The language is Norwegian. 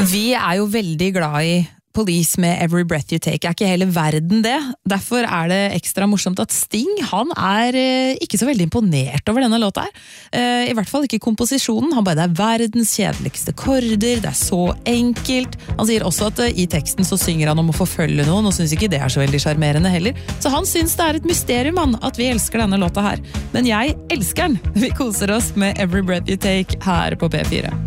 Vi jo veldig glad I Police med Every Breath You Take ikke hele verden det. Derfor det ekstra morsomt at Sting, han ikke så veldig imponert over denne låta her. I hvert fall ikke komposisjonen. Han bare, det verdens kjedeligste korder, det så enkelt. Han sier også at I teksten så synger han om å forfølge noen, og synes ikke det så veldig charmerende heller. Så han synes det et mysterium, han, at vi elsker denne låta her. Men jeg elsker den. Vi koser oss med Every Breath You Take her på P4.